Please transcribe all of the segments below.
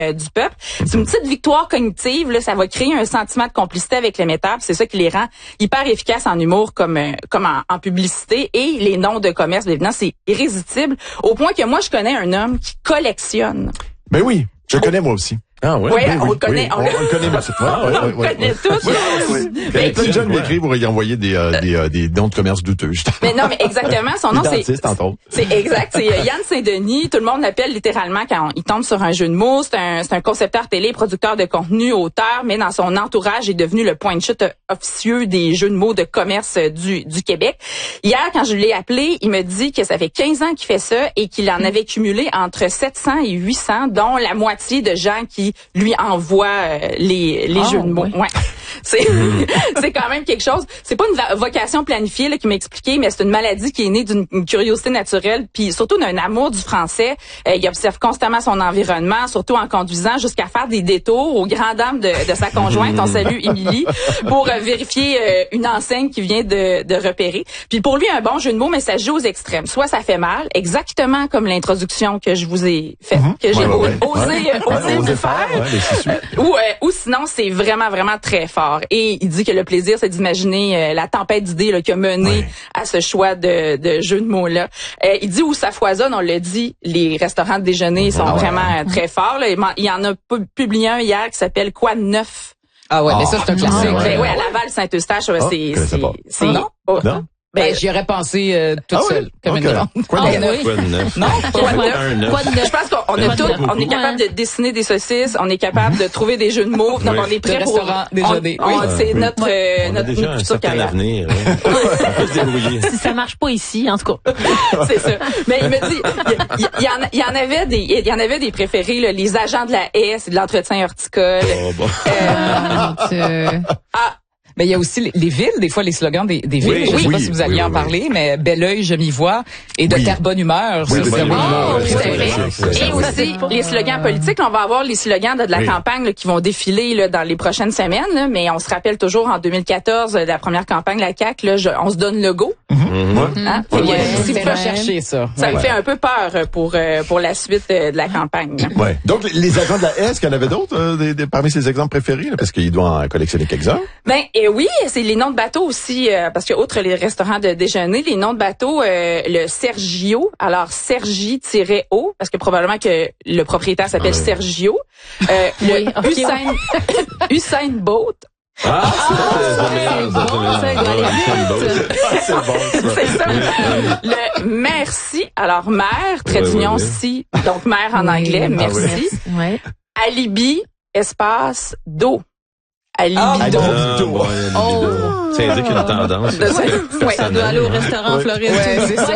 du peuple. C'est une petite victoire cognitive, là, ça va créer un sentiment de complicité avec l'émetteur, c'est ça qui les rend hyper efficaces en humour comme en publicité, et les noms de commerce, évidemment, c'est irrésistible, au point que moi, je connais un homme qui collectionne. Ben oui, je connais moi aussi. Ah ouais. Oui, on le connaît. On le connaît, moi, cette fois. On le connaît tous. Il y a plein de jeunes qui m'écrivent pour y envoyer des noms de commerce douteux, justement. Mais non, mais exactement, son nom, c'est exact, c'est Yann Saint-Denis. Tout le monde l'appelle littéralement quand il tombe sur un jeu de mots. C'est un concepteur télé, producteur de contenu, auteur, mais dans son entourage, il est devenu le point de chute officieux des jeux de mots de commerce du Québec. Hier, quand je l'ai appelé, il me dit que ça fait 15 ans qu'il fait ça et qu'il en avait cumulé entre 700 et 800, dont la moitié de gens qui lui envoient les jeux de mots. Ouais. C'est quand même quelque chose. C'est pas une vocation planifiée là, qui m'a expliqué, mais c'est une maladie qui est née d'une curiosité naturelle, puis surtout d'un amour du français. Il observe constamment son environnement, surtout en conduisant, jusqu'à faire des détours aux grandes dames de sa conjointe, on salue Émilie, pour vérifier une enseigne qu'il vient de repérer. Puis pour lui, un bon jeu de mots, mais ça joue aux extrêmes. Soit ça fait mal, exactement comme l'introduction que je vous ai faite, que j'ai osé vous faire, ou sinon c'est vraiment, vraiment très fort. Et il dit que le plaisir, c'est d'imaginer la tempête d'idées là, qui a mené à ce choix de jeu de mots-là. Il dit où ça foisonne, on l'a dit, les restaurants de déjeuner sont vraiment très forts. Là. Il y en a publié un hier qui s'appelle Quoi de neuf? Ah ouais, mais ça, c'est un classique. Oui, à Laval, Saint-Eustache, c'est... Non? Ben, j'y aurais pensé toute seule, comme une grande. Quoi de neuf? Non, quoi de neuf? Je pense qu'on est capable de dessiner des saucisses, on est capable de trouver des jeux de mots, donc on est prêt pour restaurant déjeuner. C'est notre déjà un certain avenir. On peut se débrouiller. Si ça marche pas ici, en tout cas. C'est ça. Mais il me dit, il y en avait des préférés, là, les agents de la haie, c'est de l'entretien horticole. Mais il y a aussi les villes, des fois les slogans des villes. Je ne sais pas si vous alliez en parler, mais Bel oeil, je m'y vois, et de terre bonne humeur. Et aussi les slogans politiques. On va avoir les slogans de la campagne là, qui vont défiler là, dans les prochaines semaines. Là, mais on se rappelle toujours en 2014 la première campagne la CAQ. Là, on se donne le go. Hein? Si vous chercher ça. Ça me fait un peu peur pour la suite de la campagne. Ouais. Donc les agents de la haie, est-ce qu'il y en avait d'autres parmi ces exemples préférés là, parce qu'il doit en collectionner quelques-uns. Ben oui, c'est les noms de bateaux aussi, parce que outre les restaurants de déjeuner, les noms de bateaux, le Sergio, alors Sergi-O, parce que probablement que le propriétaire s'appelle Sergio, Usain Bolt. C'est ça. Le merci, alors mère, trait d'union si, donc mère en anglais, merci. Alibi, espace, do. Ça indique une tendance. Ça doit aller au restaurant en Floride. C'est ça.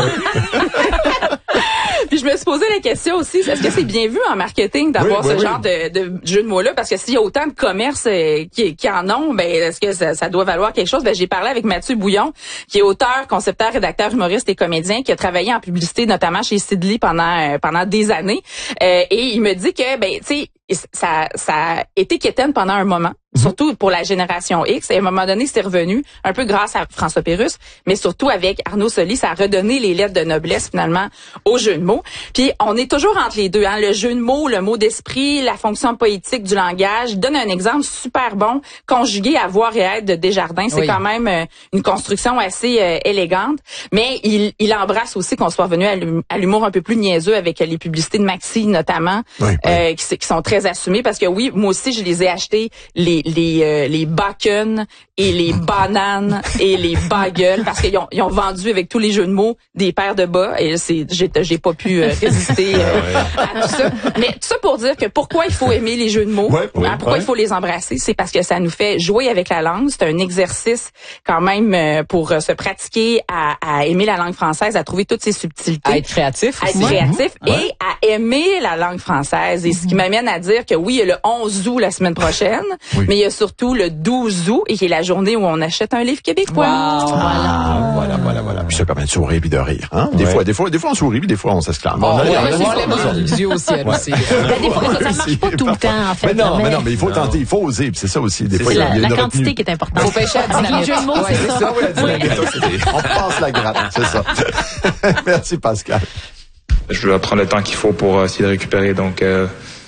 Puis je me suis posé la question aussi, est-ce que c'est bien vu en marketing d'avoir ce genre de jeu de mots-là? Parce que s'il y a autant de commerces qui en ont, ben est-ce que ça doit valoir quelque chose? Ben j'ai parlé avec Mathieu Bouillon, qui est auteur, concepteur, rédacteur, humoriste et comédien, qui a travaillé en publicité, notamment chez Sidley pendant des années. Et il me dit que, ben tu sais, ça a été quétaine pendant un moment, surtout pour la génération X. Et à un moment donné, c'est revenu, un peu grâce à François Pérusse, mais surtout avec Arnaud Soli, ça a redonné les lettres de noblesse, finalement, au jeu de mots. Puis, on est toujours entre les deux, hein. Le jeu de mots, le mot d'esprit, la fonction poétique du langage. Je donne un exemple super bon, conjugué à voir et être de Desjardins. C'est quand même une construction assez élégante. Mais il embrasse aussi qu'on soit revenu à l'humour un peu plus niaiseux avec les publicités de Maxi, notamment, qui sont très assumées. Parce que oui, moi aussi, je les ai achetés, les bacon et les bananes et les bagels, parce qu'ils ont vendu avec tous les jeux de mots des paires de bas, et j'ai pas pu résister à tout ça. Mais tout ça pour dire que pourquoi il faut aimer les jeux de mots, pourquoi il faut les embrasser, c'est parce que ça nous fait jouer avec la langue. C'est un exercice quand même pour se pratiquer à aimer la langue française, à trouver toutes ses subtilités. À être créatif. À être créatif et à aimer la langue française. Et ce qui m'amène à dire que oui, il y a le 11 août la semaine prochaine, mais il y a surtout le 12 août, et qui est la journée où on achète un livre québécois. Voilà. Puis ça permet de sourire puis de rire. Hein? Des fois, on sourit, puis des fois, on s'exclame. On les yeux au ciel aussi. Des fois, ça marche pas tout le temps, en fait. Mais non, mais il faut tenter, il faut oser, puis c'est ça aussi. Des fois, la quantité qui est importante. Faut pêcher à dynamite. Les jeux de mots, c'est ça. La dynamite, on passe la gratte, c'est ça. Merci, Pascal. Je dois prendre le temps qu'il faut pour essayer de récupérer, donc